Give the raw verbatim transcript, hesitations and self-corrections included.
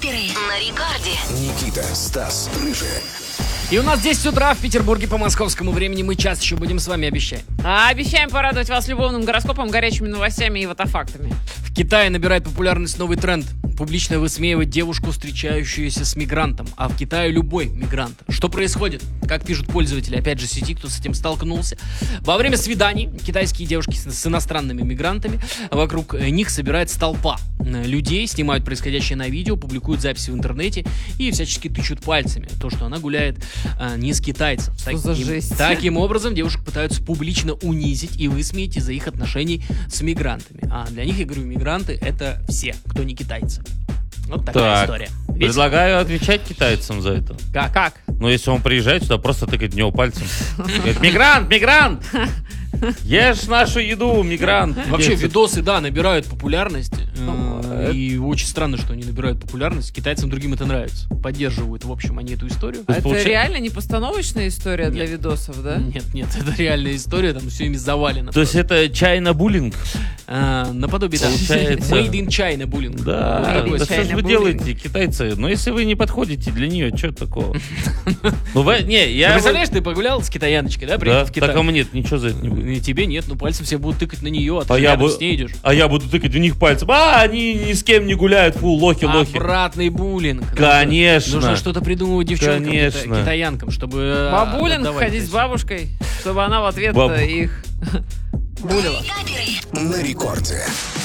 Каперы на рекорде. Никита, Стас, Рыжий. И у нас десять утра в Петербурге по московскому времени. Мы час еще будем с вами, обещаем. А обещаем порадовать вас любовным гороскопом, горячими новостями и фотофактами. В Китае набирает популярность новый тренд. Публично высмеивать девушку, встречающуюся с мигрантом. А в Китае любой мигрант. Что происходит? Как пишут пользователи, опять же, сети, кто с этим столкнулся. Во время свиданий китайские девушки с иностранными мигрантами, вокруг них собирается толпа людей, снимают происходящее на видео, публикуют записи в интернете и всячески тычут пальцами. То, что она гуляет а, не с китайцем. Что за жесть? Таким образом, девушек пытаются публично унизить и высмеять из-за их отношений с мигрантами. А для них, я говорю, мигранты — это все, кто не китайцы. Вот такая Так, история. Ведь... предлагаю отвечать китайцам за это. Как? Как? Ну, если он приезжает сюда, просто тыкать в него пальцем. Говорит: мигрант, мигрант! Ешь нашу еду, мигрант! Вообще, видосы, да, набирают популярность. э, И очень странно, что они набирают популярность. Китайцам другим это нравится. Поддерживают, в общем, они эту историю. А это получается- реально не постановочная история для Нет. видосов, да? Нет, нет, это реальная история, там все ими завалено. То есть это чайно-буллинг? А, наподобие, да. Получается- Made in China буллинг. Да, Made in да что ж вы China делаете, китайцы? Ну, если вы не подходите для нее, что такого? Ну, вы- не, Ты я... представляешь, ты погулял с китаяночкой, да, Да, приехал в Китай? так а мне ничего за это не будет. И тебе нет, ну пальцем все будут тыкать на нее, а ты А же я, рядом бу- с ней идешь. а я буду тыкать в них пальцем. А, они ни с кем не гуляют, фу, лохи, лохи. Обратный буллинг. Конечно. Нужно что-то придумывать девчонкам, Конечно. кита- китаянкам, чтобы... э, Бабулинг отдавать ходить это с всё. бабушкой, чтобы она в ответ Баб- их булила. Каперы. На рекорде.